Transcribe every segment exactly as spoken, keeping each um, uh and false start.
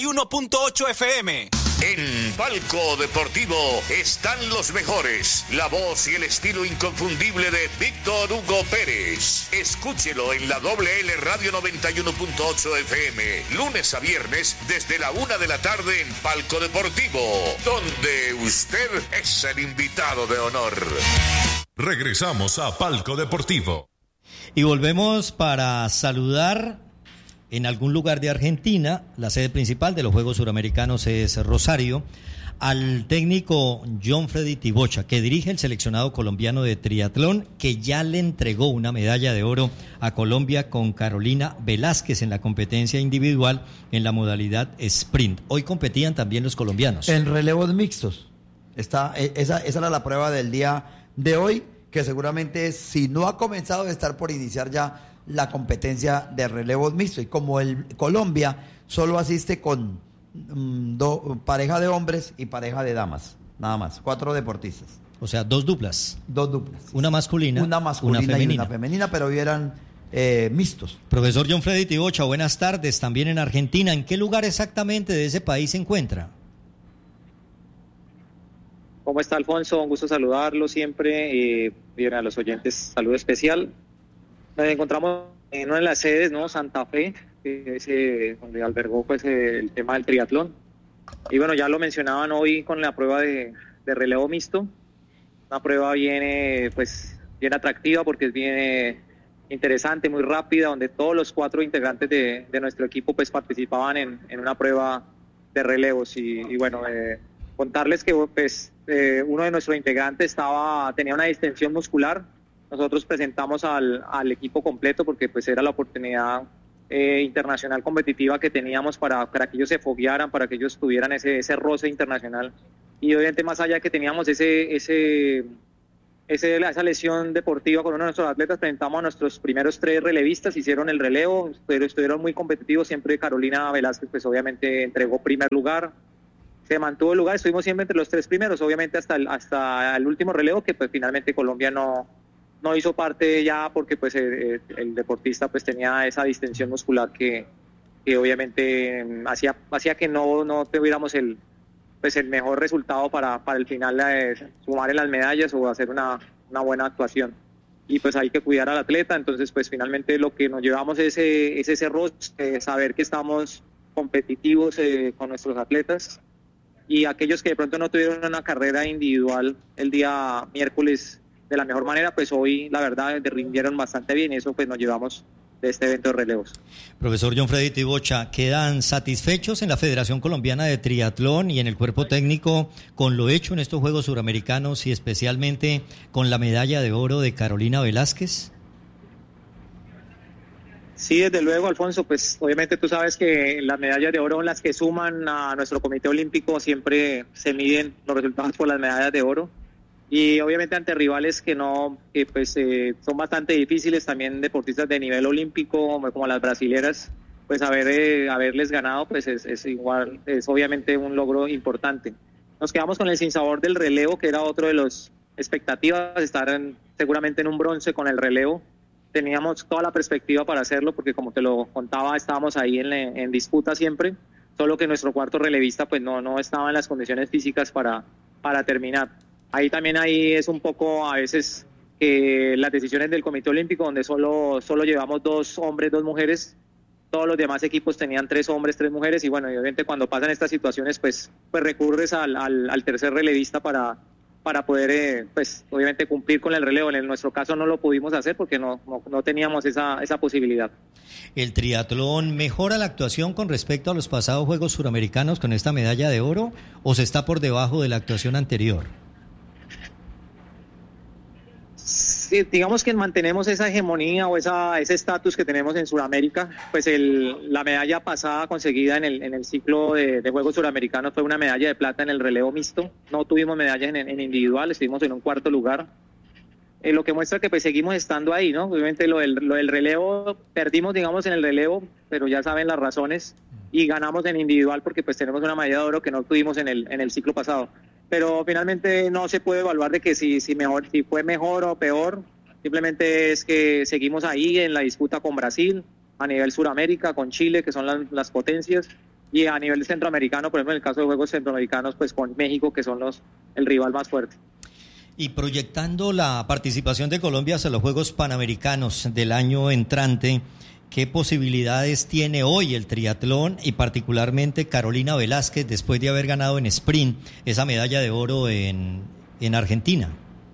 uno punto ocho F M. En Palco Deportivo están los mejores. La voz y el estilo inconfundible de Víctor Hugo Pérez. Escúchelo en la Doble L Radio noventa y uno punto ocho F M. Lunes a viernes desde la una de la tarde en Palco Deportivo, donde usted es el invitado de honor. Regresamos a Palco Deportivo. Y volvemos para saludar en algún lugar de Argentina. La sede principal de los Juegos Suramericanos es Rosario, al técnico John Freddy Tibocha, que dirige el seleccionado colombiano de triatlón, que ya le entregó una medalla de oro a Colombia con Carolina Velázquez en la competencia individual en la modalidad sprint. Hoy competían también los colombianos. En relevos mixtos. Está, esa, esa era la prueba del día de hoy, que seguramente, si no ha comenzado, de estar por iniciar ya la competencia de relevos mixtos. Y como el Colombia solo asiste con um, do, pareja de hombres y pareja de damas, nada más, cuatro deportistas. O sea, dos duplas. Dos duplas. Sí. Una masculina, una masculina una femenina. y una femenina, pero hoy eran eh, mixtos. Profesor John Freddy Tibocha, buenas tardes, también en Argentina. ¿En qué lugar exactamente de ese país se encuentra? ¿Cómo está, Alfonso? Un gusto saludarlo siempre. Eh, bien, a los oyentes, saludo especial. Nos encontramos en una de las sedes, ¿no? Santa Fe, que es eh, donde albergó pues el tema del triatlón. Y bueno, ya lo mencionaban hoy con la prueba de, de relevo mixto. Una prueba bien, eh, pues, bien atractiva porque es bien eh, interesante, muy rápida, donde todos los cuatro integrantes de, de nuestro equipo pues participaban en, en una prueba de relevos. Y, y bueno, eh, contarles que pues eh, uno de nuestros integrantes estaba tenía una distensión muscular. Nosotros presentamos al, al equipo completo porque pues era la oportunidad eh, internacional competitiva que teníamos para, para que ellos se foguearan, para que ellos tuvieran ese, ese roce internacional. Y obviamente más allá de que teníamos ese, ese, ese, esa lesión deportiva con uno de nuestros atletas, presentamos a nuestros primeros tres relevistas, hicieron el relevo, pero estuvieron muy competitivos. Siempre Carolina Velázquez pues obviamente entregó primer lugar, se mantuvo el lugar, estuvimos siempre entre los tres primeros, obviamente hasta el, hasta el último relevo, que pues finalmente Colombia no... no hizo parte ya porque pues el, el deportista pues tenía esa distensión muscular que, que obviamente hacía hacía que no no tuviéramos el pues el mejor resultado para, para el final de sumar en las medallas o hacer una, una buena actuación. Y pues hay que cuidar al atleta, entonces pues finalmente lo que nos llevamos es ese, es ese rostro, eh, saber que estamos competitivos eh, con nuestros atletas, y aquellos que de pronto no tuvieron una carrera individual el día miércoles de la mejor manera, pues hoy la verdad rindieron bastante bien, y eso pues nos llevamos de este evento de relevos. Profesor John Freddy Tibocha, ¿quedan satisfechos en la Federación Colombiana de Triatlón y en el cuerpo técnico con lo hecho en estos Juegos Suramericanos y especialmente con la medalla de oro de Carolina Velázquez? Sí, desde luego, Alfonso, pues obviamente tú sabes que las medallas de oro son las que suman a nuestro Comité Olímpico, siempre se miden los resultados por las medallas de oro. Y obviamente ante rivales que no, que pues eh, son bastante difíciles, también deportistas de nivel olímpico como las brasileras, pues haber eh, haberles ganado pues es, es igual, es obviamente un logro importante. Nos quedamos con el sinsabor del relevo, que era otro de los expectativas, estar en, seguramente en un bronce con el relevo. Teníamos toda la perspectiva para hacerlo porque, como te lo contaba, estábamos ahí en, en disputa siempre, solo que nuestro cuarto relevista pues no, no estaba en las condiciones físicas para, para terminar. Ahí también ahí es un poco a veces que las decisiones del Comité Olímpico, donde solo, solo llevamos dos hombres, dos mujeres, todos los demás equipos tenían tres hombres, tres mujeres, y bueno, obviamente cuando pasan estas situaciones pues, pues recurres al, al, al tercer relevista para, para poder eh, pues obviamente cumplir con el relevo. En nuestro caso no lo pudimos hacer porque no, no, no teníamos esa, esa posibilidad. ¿El triatlón mejora la actuación con respecto a los pasados Juegos Suramericanos con esta medalla de oro o se está por debajo de la actuación anterior? Sí, digamos que mantenemos esa hegemonía o esa, ese estatus que tenemos en Sudamérica. Pues el, la medalla pasada conseguida en el, en el ciclo de, de Juegos Suramericanos fue una medalla de plata en el relevo mixto. No tuvimos medallas en, en individual, estuvimos en un cuarto lugar. Eh, lo que muestra que pues seguimos estando ahí, ¿no? Obviamente lo del, lo del relevo, perdimos digamos en el relevo, pero ya saben las razones, y ganamos en individual porque pues tenemos una medalla de oro que no tuvimos en el, en el ciclo pasado. Pero finalmente no se puede evaluar de que si, si, mejor, si fue mejor o peor, simplemente es que seguimos ahí en la disputa con Brasil, a nivel Suramérica, con Chile, que son las, las potencias, y a nivel centroamericano, por ejemplo, en el caso de Juegos Centroamericanos, pues con México, que son los el rival más fuerte. Y proyectando la participación de Colombia hacia los Juegos Panamericanos del año entrante, ¿qué posibilidades tiene hoy el triatlón y particularmente Carolina Velázquez después de haber ganado en sprint esa medalla de oro en, en Argentina?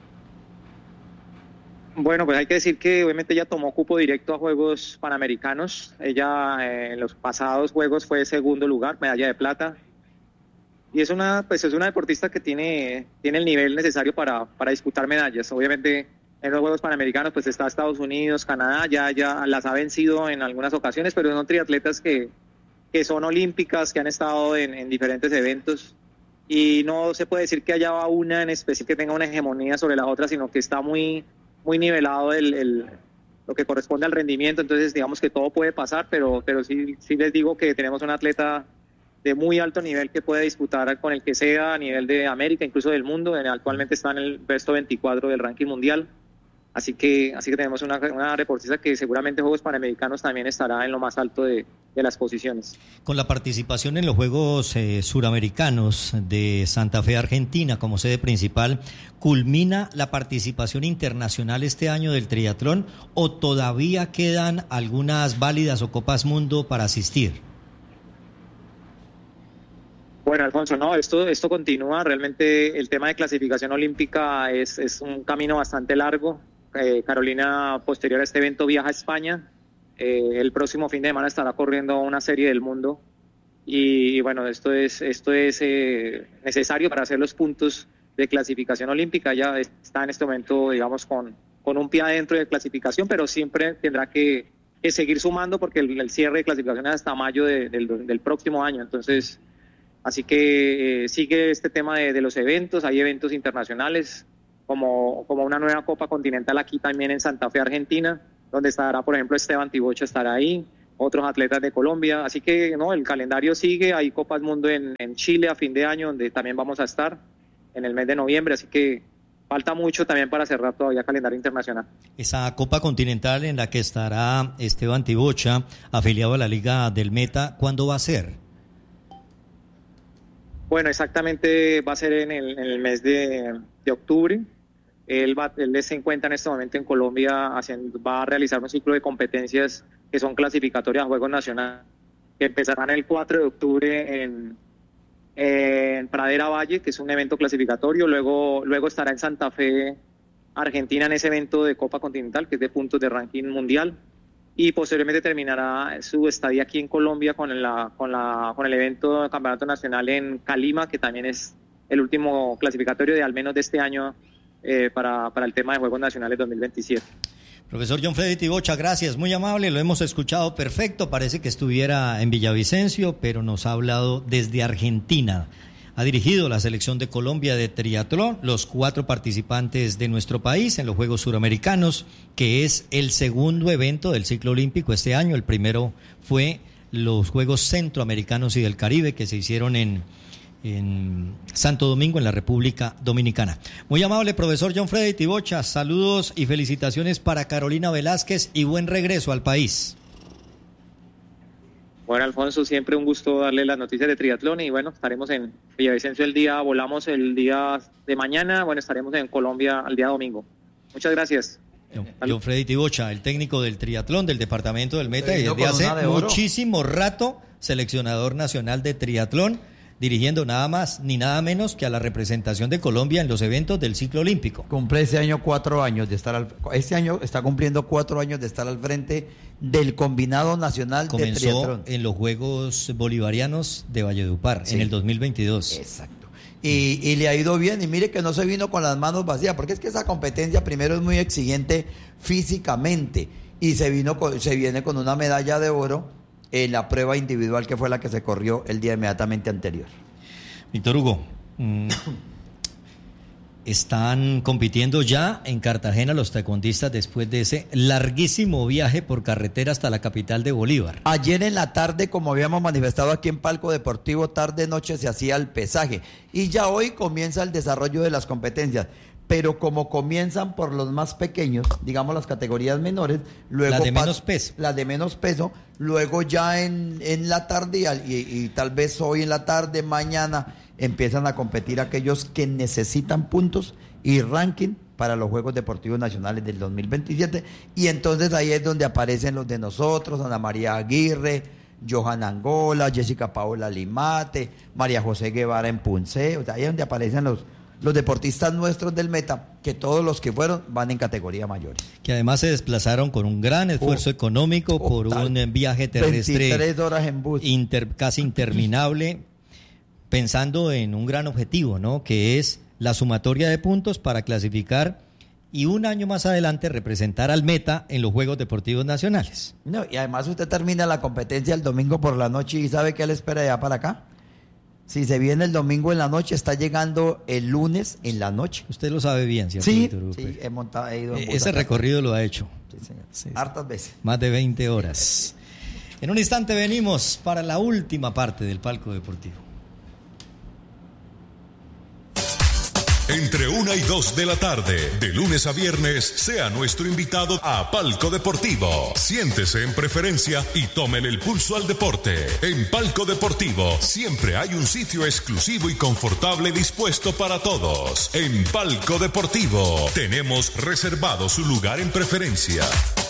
Bueno, pues hay que decir que obviamente ella tomó cupo directo a Juegos Panamericanos. Ella eh, en los pasados Juegos fue segundo lugar, medalla de plata. Y es una, pues es una deportista que tiene, tiene el nivel necesario para, para disputar medallas. Obviamente en los Juegos Panamericanos pues está Estados Unidos, Canadá, ya, ya las ha vencido en algunas ocasiones, pero son triatletas que, que son olímpicas, que han estado en, en diferentes eventos. Y no se puede decir que haya una en especial que tenga una hegemonía sobre la otra, sino que está muy... muy nivelado el, el, lo que corresponde al rendimiento, entonces digamos que todo puede pasar, pero, pero sí, sí les digo que tenemos un atleta de muy alto nivel que puede disputar con el que sea a nivel de América, incluso del mundo, actualmente está en el puesto veinticuatro del ranking mundial, así que, así que tenemos una, una deportista que seguramente en Juegos Panamericanos también estará en lo más alto de, de las posiciones. Con la participación en los Juegos eh, Suramericanos de Santa Fe, Argentina, como sede principal, ¿culmina la participación internacional este año del triatlón o todavía quedan algunas válidas o Copas Mundo para asistir? Bueno, Alfonso, no, esto, esto continúa. Realmente el tema de clasificación olímpica es, es un camino bastante largo. Eh, Carolina, posterior a este evento, viaja a España. Eh, el próximo fin de semana estará corriendo una serie del mundo. Y, y bueno, esto es, esto es eh, necesario para hacer los puntos de clasificación olímpica. Ya está en este momento, digamos, con, con un pie adentro de clasificación, pero siempre tendrá que, que seguir sumando porque el, el cierre de clasificación es hasta mayo de, del, del próximo año. Entonces, así que eh, sigue este tema de, de los eventos. Hay eventos internacionales, como, como una nueva Copa Continental aquí también en Santa Fe, Argentina, donde estará, por ejemplo, Esteban Tibocho estará ahí, otros atletas de Colombia. Así que no, el calendario sigue. Hay Copas Mundo en, en Chile a fin de año, donde también vamos a estar en el mes de noviembre, así que falta mucho también para cerrar todavía calendario internacional. Esa Copa Continental en la que estará Esteban Tibocha, afiliado a la Liga del Meta, ¿cuándo va a ser? Bueno, exactamente va a ser en el, en el mes de, de octubre. Él, va, él se encuentra en este momento en Colombia, haciendo, va a realizar un ciclo de competencias que son clasificatorias a Juegos Nacionales, que empezarán el cuatro de octubre en, en Pradera Valle, que es un evento clasificatorio. Luego, luego estará en Santa Fe, Argentina, en ese evento de Copa Continental, que es de puntos de ranking mundial. Y posteriormente terminará su estadía aquí en Colombia con, la, con, la, con el evento de Campeonato Nacional en Calima, que también es el último clasificatorio de al menos de este año eh, para, para el tema de Juegos Nacionales dos mil veintisiete. Profesor John Freddy Tibocha, gracias, muy amable, lo hemos escuchado perfecto, parece que estuviera en Villavicencio, pero nos ha hablado desde Argentina. Ha dirigido la selección de Colombia de triatlón, los cuatro participantes de nuestro país en los Juegos Suramericanos, que es el segundo evento del ciclo olímpico este año. El primero fue los Juegos Centroamericanos y del Caribe, que se hicieron en, en Santo Domingo, en la República Dominicana. Muy amable, profesor John Freddy Tibocha, saludos y felicitaciones para Carolina Velázquez y buen regreso al país. Bueno, Alfonso, siempre un gusto darle las noticias de triatlón y bueno, estaremos en Villavicencio el día, volamos el día de mañana, bueno, estaremos en Colombia el día domingo. Muchas gracias. John, John Freddy Tibocha, el técnico del triatlón del departamento del Meta y desde hace de muchísimo rato seleccionador nacional de triatlón, dirigiendo nada más ni nada menos que a la representación de Colombia en los eventos del ciclo olímpico. Cumple este año cuatro años de estar al, este año está cumpliendo cuatro años de estar al frente del combinado nacional Comenzó de triatlón. En los Juegos Bolivarianos de Valledupar, sí, en el dos mil veintidós. Exacto. Y, y le ha ido bien, y mire que no se vino con las manos vacías, porque es que esa competencia primero es muy exigente físicamente, y se vino con, se viene con una medalla de oro en la prueba individual que fue la que se corrió el día inmediatamente anterior. Víctor Hugo, mmm, están compitiendo ya en Cartagena los taekwondistas después de ese larguísimo viaje por carretera hasta la capital de Bolívar. Ayer en la tarde, como habíamos manifestado aquí en Palco Deportivo, tarde-noche se hacía el pesaje y ya hoy comienza el desarrollo de las competencias. pero como comienzan por los más pequeños, digamos las categorías menores, luego las de pas- menos peso. las de menos peso, luego ya en, en la tarde y, y, y tal vez hoy en la tarde, mañana, empiezan a competir aquellos que necesitan puntos y ranking para los Juegos Deportivos Nacionales del dos mil veintisiete, y entonces ahí es donde aparecen los de nosotros, Ana María Aguirre, Johanna Angola, Jessica Paola Limate, María José Guevara en Punce, o sea, ahí es donde aparecen los, los deportistas nuestros del Meta, que todos los que fueron van en categoría mayores. Que además se desplazaron con un gran esfuerzo Oh, económico oh, por tal. un viaje terrestre veintitrés horas en bus. inter- casi interminable, pensando en un gran objetivo, ¿no? Que es la sumatoria de puntos para clasificar y un año más adelante representar al Meta en los Juegos Deportivos Nacionales. No, y además usted termina la competencia el domingo por la noche y ¿sabe qué le espera ya para acá? Si se viene el domingo en la noche, está llegando el lunes en la noche. Usted lo sabe bien, ¿cierto, Sí, Víctor Hugo sí, Pérez? he montado, he ido en Eh, bus Ese acá. recorrido lo ha hecho. Sí, señor. Sí. Hartas veces. Más de veinte horas. En un instante venimos para la última parte del Palco Deportivo. Entre una y dos de la tarde, de lunes a viernes, sea nuestro invitado a Palco Deportivo. Siéntese en preferencia y tómele el pulso al deporte. En Palco Deportivo siempre hay un sitio exclusivo y confortable dispuesto para todos. En Palco Deportivo tenemos reservado su lugar en preferencia.